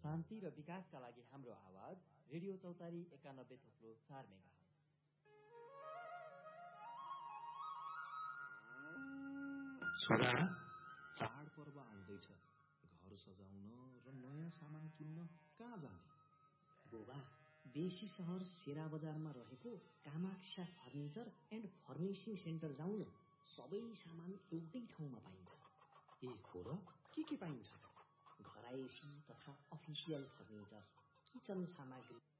शान्ति र विकासका लागि हाम्रो आवाज रेडियो चौतारी 91.4 मेगाहर्ज। छोरा, चाडपर्व आउँदैछ। घर सजाउन र नयाँ सामान किन्न कहाँ जाने? बुबा, बेसी सहर सेरा बजारमा रहेको Kamaksha furniture and furnishing centre जाउँ न। सबै सामान एउटै ठाउँमा पाइन्छ। ए हो र? के पाइन्छ? घरायसी तथा अफिसियल फर्निचर, किचन सामग्री,